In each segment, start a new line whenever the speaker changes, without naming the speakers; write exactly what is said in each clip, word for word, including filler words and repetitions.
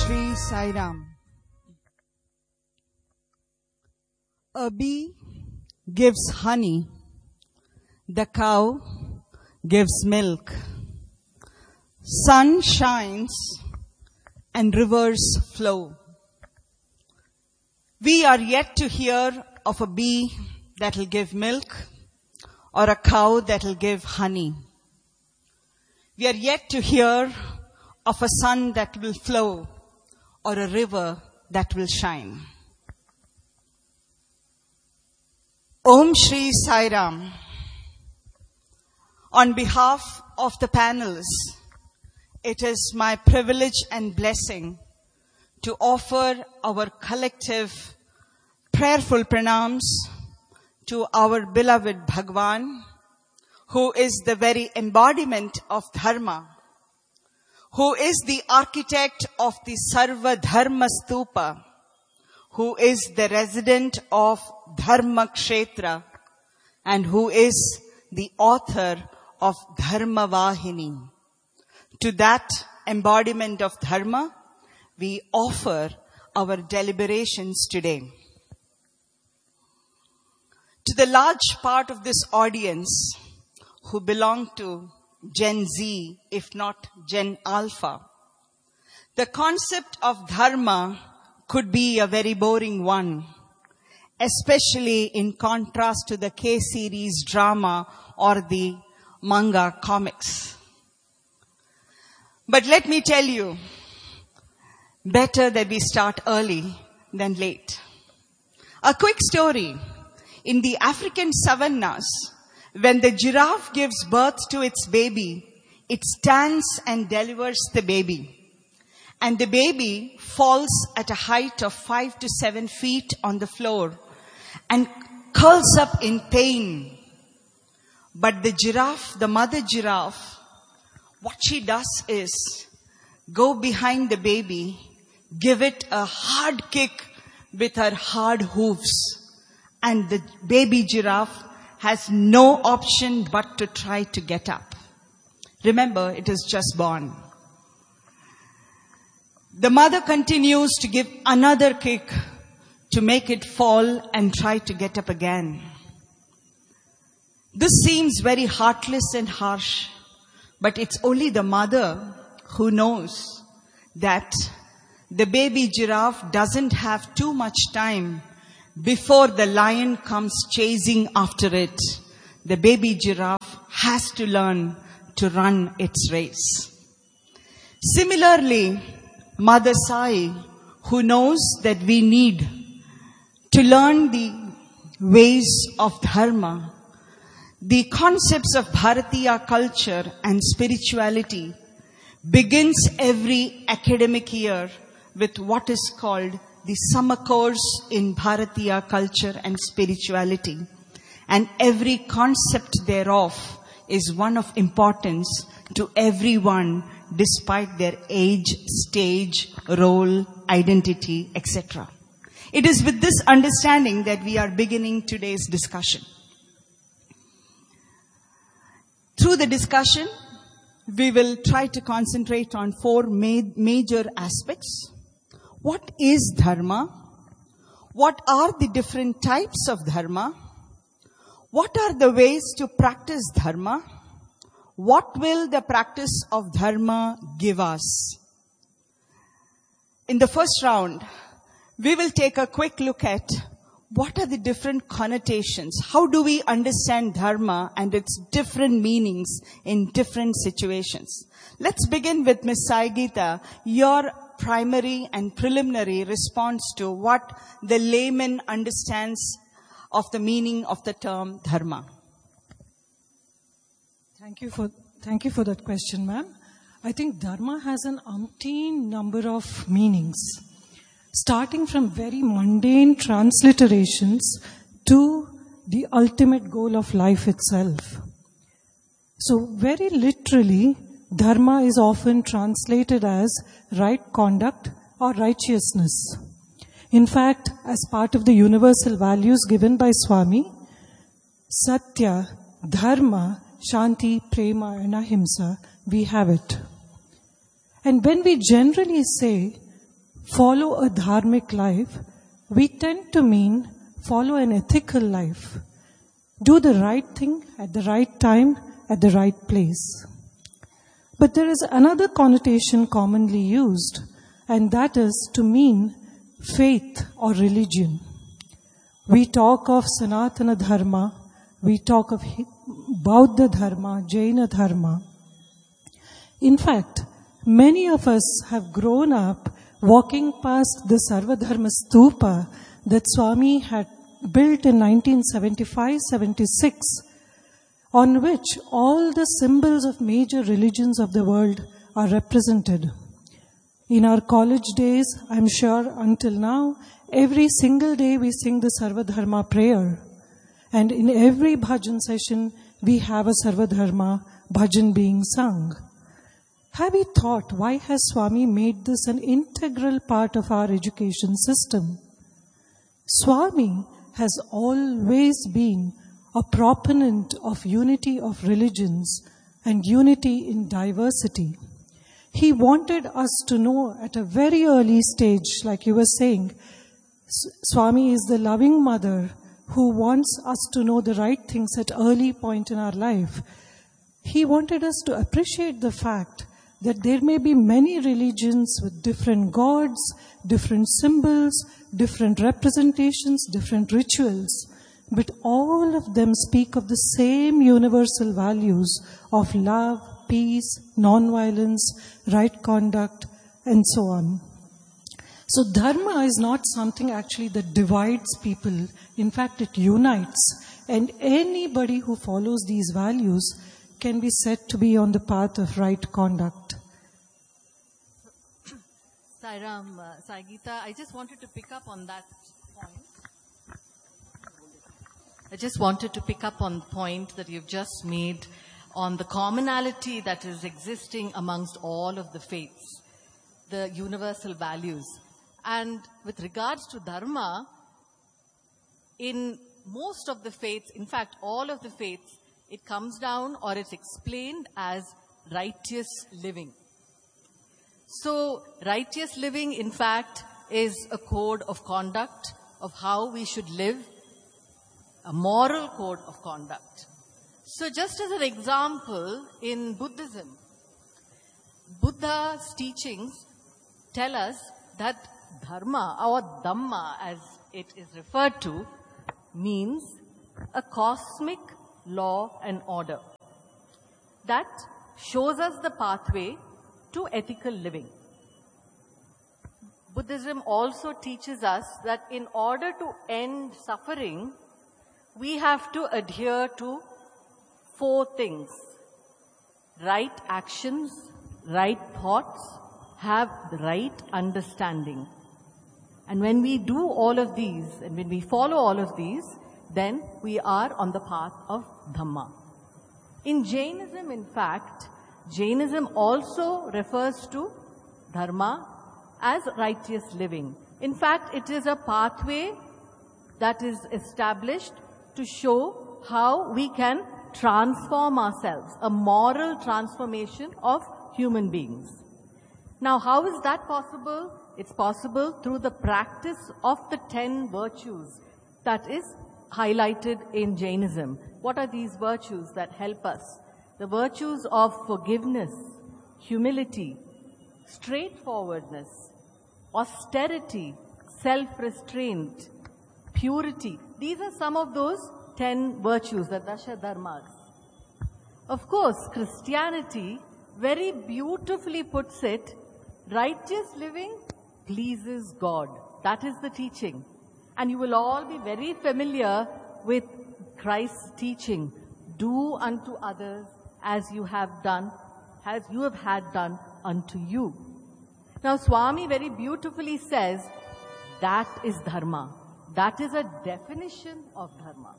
Shri Sai Ram. A bee gives honey, the cow gives milk. Sun shines and rivers flow. We are yet to hear of a bee that will give milk or a cow that will give honey. We are yet to hear of a sun that will flow or a river that will shine. Om Shri Sai Ram. On behalf of the panels, it is my privilege and blessing to offer our collective prayerful pranams to our beloved Bhagwan, who is the very embodiment of Dharma, who is the architect of the Sarva Dharma Stupa, who is the resident of Dharma Kshetra, and who is the author of Dharma Vahini. To that embodiment of Dharma, we offer our deliberations today. To the large part of this audience who belong to Gen Z, if not Gen Alpha, the concept of Dharma could be a very boring one, especially in contrast to the K-series drama or the manga comics. But let me tell you, better that we start early than late. A quick story. In the African savannas, when the giraffe gives birth to its baby, it stands and delivers the baby. And the baby falls at a height of five to seven feet on the floor and curls up in pain. But the giraffe, the mother giraffe, what she does is go behind the baby, give it a hard kick with her hard hooves. And the baby giraffe has no option but to try to get up. Remember, it is just born. The mother continues to give another kick to make it fall and try to get up again. This seems very heartless and harsh, but it's only the mother who knows that the baby giraffe doesn't have too much time before the lion comes chasing after it. The baby giraffe has to learn to run its race. Similarly, Mother Sai, who knows that we need to learn the ways of Dharma, the concepts of Bharatiya culture and spirituality, begins every academic year with what is called the summer course in Bharatiya culture and spirituality. And every concept thereof is one of importance to everyone despite their age, stage, role, identity, et cetera. It is with this understanding that we are beginning today's discussion. Through the discussion, we will try to concentrate on four ma- major aspects. What is Dharma? What are the different types of Dharma? What are the ways to practice Dharma? What will the practice of Dharma give us? In the first round, we will take a quick look at what are the different connotations. How do we understand Dharma and its different meanings in different situations? Let's begin with Miz Sai Geeta, your primary and preliminary response to what the layman understands of the meaning of the term Dharma.
Thank you for thank you for that question, ma'am. I think Dharma has an umpteen number of meanings, starting from very mundane transliterations to the ultimate goal of life itself. So very literally, Dharma is often translated as right conduct or righteousness. In fact, as part of the universal values given by Swami, Satya, Dharma, Shanti, Prema and Ahimsa, we have it. And when we generally say follow a dharmic life, we tend to mean follow an ethical life. Do the right thing at the right time, at the right place. But there is another connotation commonly used, and that is to mean faith or religion. We talk of Sanatana Dharma, we talk of Bauddha Dharma, Jaina Dharma. In fact, many of us have grown up walking past the Sarvadharma Stupa that Swami had built in nineteen seventy-five seventy-six, on which all the symbols of major religions of the world are represented. In our college days, I'm sure until now, every single day we sing the Sarvadharma prayer. And in every bhajan session, we have a Sarvadharma bhajan being sung. Have you thought why has Swami made this an integral part of our education system? Swami has always been a proponent of unity of religions and unity in diversity. He wanted us to know at a very early stage, like you were saying, Swami is the loving mother who wants us to know the right things at early point in our life. He wanted us to appreciate the fact that there may be many religions with different gods, different symbols, different representations, different rituals, but all of them speak of the same universal values of love, peace, non-violence, right conduct, and so on. So dharma is not something actually that divides people. In fact, it unites. And anybody who follows these values can be said to be on the path of right conduct.
Sairam, uh, Sai Geeta, I just wanted to pick up on that point. I just wanted to pick up on the point that you've just made on the commonality that is existing amongst all of the faiths, the universal values. And with regards to dharma, in most of the faiths, in fact all of the faiths, it comes down or it's explained as righteous living. So righteous living, in fact, is a code of conduct of how we should live, a moral code of conduct. So just as an example, in Buddhism, Buddha's teachings tell us that dharma, or dhamma as it is referred to, means a cosmic law and order that shows us the pathway to ethical living. Buddhism also teaches us that in order to end suffering, we have to adhere to four things: right actions, right thoughts, have the right understanding. And when we do all of these, and when we follow all of these, then we are on the path of Dhamma. In Jainism, in fact, Jainism also refers to Dharma as righteous living. In fact, it is a pathway that is established to show how we can transform ourselves, a moral transformation of human beings. Now, how is that possible? It's possible through the practice of the ten virtues that is highlighted in Jainism. What are these virtues that help us? The virtues of forgiveness, humility, straightforwardness, austerity, self-restraint, purity. These are some of those ten virtues, the Dasha Dharmas. Of course, Christianity very beautifully puts it, righteous living pleases God. That is the teaching. And you will all be very familiar with Christ's teaching. Do unto others as you have done, as you have had done unto you. Now, Swami very beautifully says, that is dharma. That is a definition of dharma.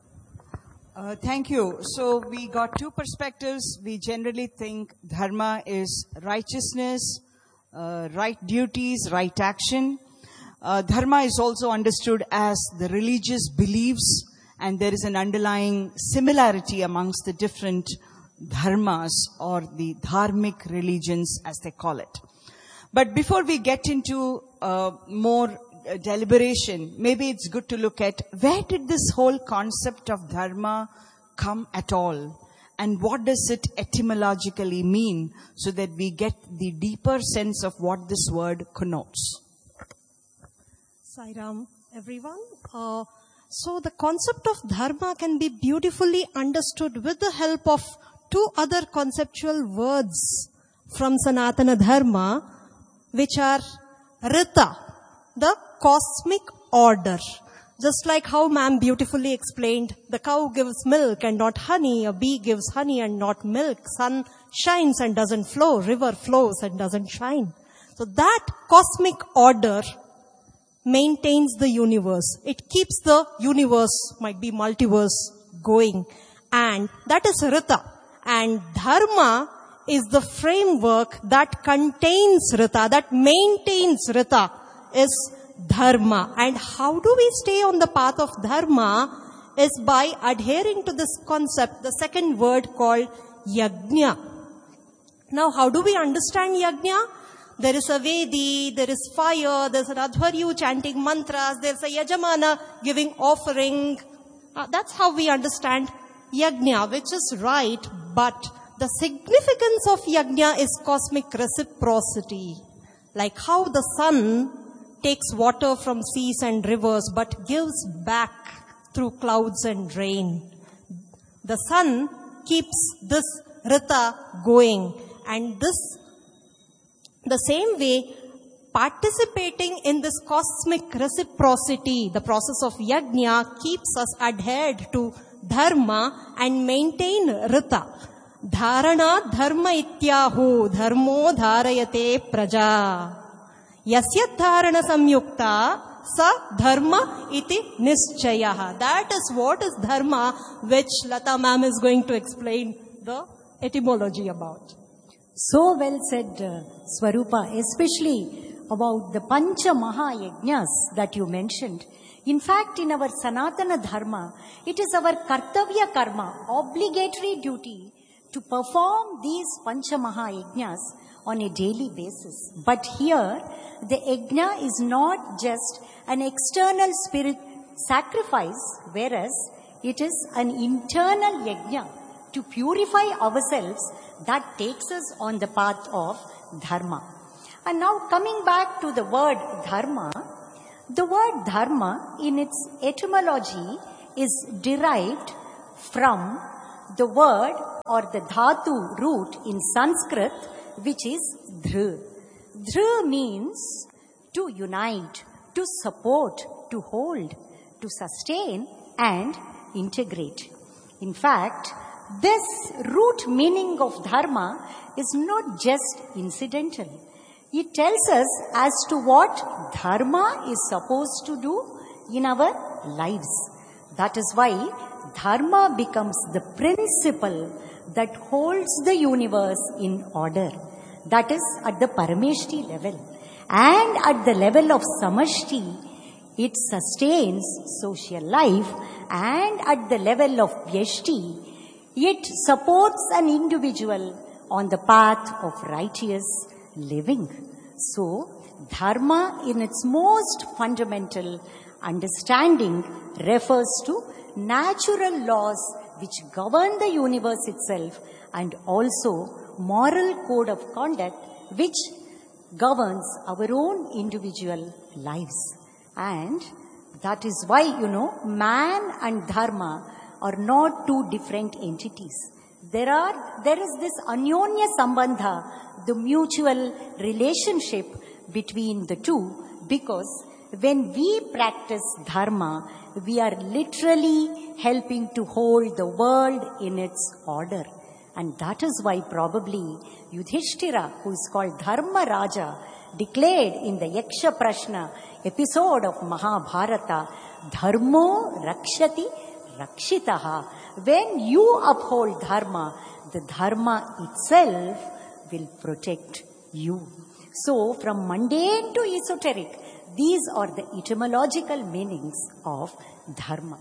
Uh, thank you. So we got two perspectives. We generally think dharma is righteousness, uh, right duties, right action. Uh, dharma is also understood as the religious beliefs, and there is an underlying similarity amongst the different dharmas or the dharmic religions as they call it. But before we get into uh, more uh, deliberation, maybe it's good to look at where did this whole concept of dharma come at all? And what does it etymologically mean so that we get the deeper sense of what this word connotes?
Sairam, everyone. Uh, so the concept of dharma can be beautifully understood with the help of two other conceptual words from Sanatana Dharma, which are Rita, the cosmic order. Just like how ma'am beautifully explained, the cow gives milk and not honey, a bee gives honey and not milk, sun shines and doesn't flow, river flows and doesn't shine. So that cosmic order maintains the universe. It keeps the universe, might be multiverse, going. And that is Rita. And Dharma is the framework that contains Rita, that maintains Rita, is Dharma. And how do we stay on the path of Dharma is by adhering to this concept, the second word called Yajna. Now, how do we understand Yajna? There is a Vedi, there is fire, there's an Adhvaryu chanting mantras, there's a Yajamana giving offering. Uh, that's how we understand Yajna, which is right, but the significance of Yajna is cosmic reciprocity. Like how the sun takes water from seas and rivers but gives back through clouds and rain. The sun keeps this Rita going, and this, the same way, participating in this cosmic reciprocity, the process of Yajna keeps us adhered to Dharma and maintain Rita. Dharana dharma ityahu dharmo dharayate praja. Yasya dharana samyukta sa dharma iti nischayah. That is what is dharma, which Lata ma'am is going to explain the etymology about.
So well said, uh, Swarupa, especially about the Pancha Maha Yajnas that you mentioned. In fact, in our Sanatana Dharma, it is our Kartavya Karma, obligatory duty, to perform these Pancha Maha Yajnas on a daily basis. But here, the yajna is not just an external spirit sacrifice, whereas it is an internal yajna to purify ourselves that takes us on the path of dharma. And now coming back to the word dharma, the word dharma in its etymology is derived from the word or the dhatu root in Sanskrit, which is dhr. Dhr means to unite, to support, to hold, to sustain and integrate. In fact, this root meaning of dharma is not just incidental. It tells us as to what dharma is supposed to do in our lives. That is why dharma becomes the principle that holds the universe in order. That is at the Parameshti level. And at the level of Samashti, it sustains social life. And at the level of Vyashti, it supports an individual on the path of righteous living. So, dharma in its most fundamental understanding refers to natural laws which govern the universe itself, and also moral code of conduct which governs our own individual lives. And that is why, you know, man and dharma are not two different entities. There are, there is this anyonya sambandha, the mutual relationship between the two, because when we practice dharma, we are literally helping to hold the world in its order. And that is why probably Yudhishthira, who is called Dharma Raja, declared in the Yaksha Prashna episode of Mahabharata, Dharmo Rakshati Rakshitaha. When you uphold dharma, the dharma itself will protect you. So, from mundane to esoteric, these are the etymological meanings of dharma.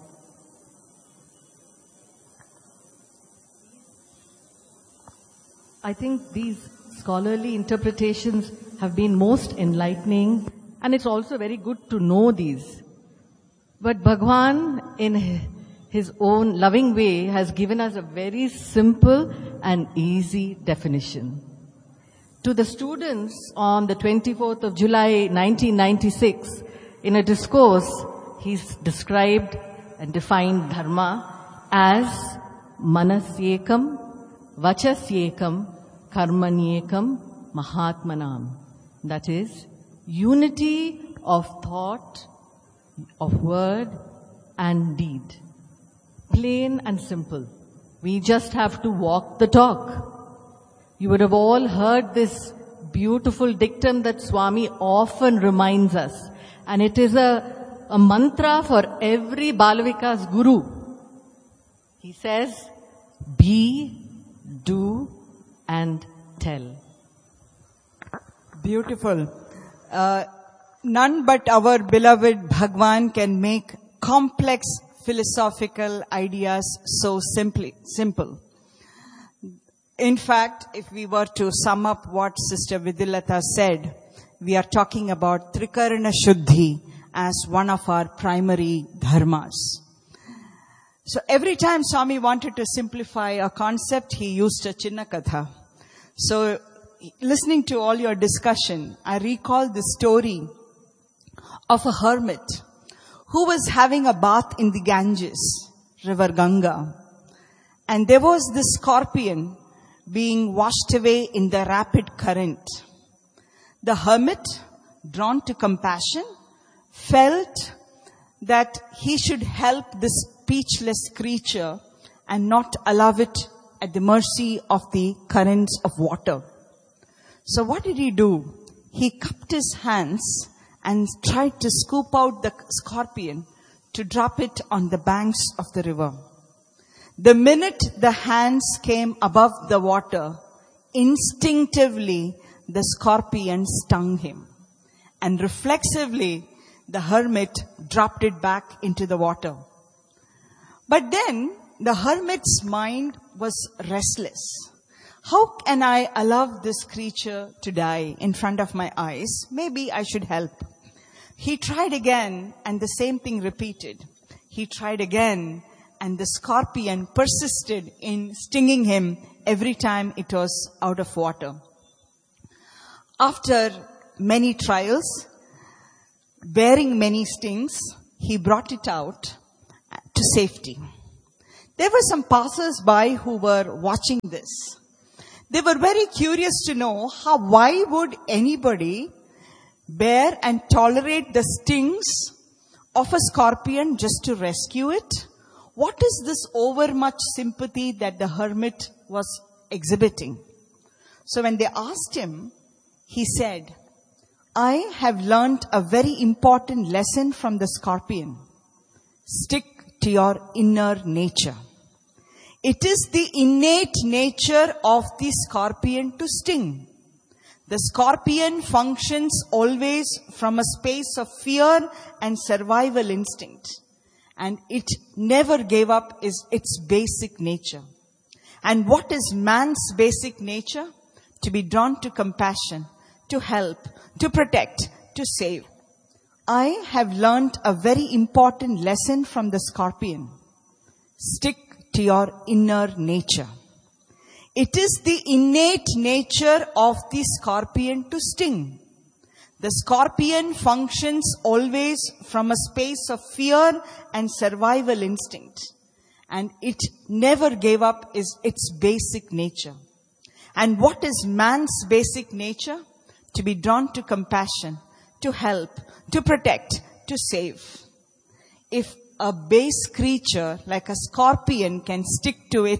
I think these scholarly interpretations have been most enlightening, and it's also very good to know these. But Bhagwan, in his own loving way, has given us a very simple and easy definition. To the students on the twenty-fourth of July nineteen ninety-six, in a discourse, he's described and defined dharma as manasyekam, vachasyekam, karmanyekam, mahatmanam. That is, unity of thought, of word and deed. Plain and simple. We just have to walk the talk. You would have all heard this beautiful dictum that Swami often reminds us. And it is a, a mantra for every Balavika's guru. He says, be, do and tell.
Beautiful. Uh, none but our beloved Bhagwan can make complex philosophical ideas so simply, simple. In fact, if we were to sum up what Sister Vidilata said, we are talking about Trikarana Shuddhi as one of our primary dharmas. So every time Swami wanted to simplify a concept, he used a Chinna Katha. So listening to all your discussion, I recall the story of a hermit who was having a bath in the Ganges, River Ganga. And there was this scorpion being washed away in the rapid current. The hermit, drawn to compassion, felt that he should help this speechless creature and not allow it at the mercy of the currents of water. So what did he do? He cupped his hands and tried to scoop out the scorpion to drop it on the banks of the river. The minute the hands came above the water, instinctively the scorpion stung him. And reflexively, the hermit dropped it back into the water. But then, the hermit's mind was restless. How can I allow this creature to die in front of my eyes? Maybe I should help. He tried again, and the same thing repeated. He tried again, and the scorpion persisted in stinging him every time it was out of water. After many trials, bearing many stings, he brought it out to safety. There were some passers-by who were watching this. They were very curious to know how, why would anybody bear and tolerate the stings of a scorpion just to rescue it? What is this overmuch sympathy that the hermit was exhibiting? So when they asked him, he said, I have learnt a very important lesson from the scorpion. Stick to your inner nature. It is the innate nature of the scorpion to sting. The scorpion functions always from a space of fear and survival instinct. And it never gave up its, its basic nature. And what is man's basic nature? To be drawn to compassion, to help, to protect, to save. I have learnt a very important lesson from the scorpion. Stick to your inner nature. It is the innate nature of the scorpion to sting. The scorpion functions always from a space of fear and survival instinct. And it never gave up its, its basic nature. And what is man's basic nature? To be drawn to compassion, to help, to protect, to save. If a base creature like a scorpion can stick to its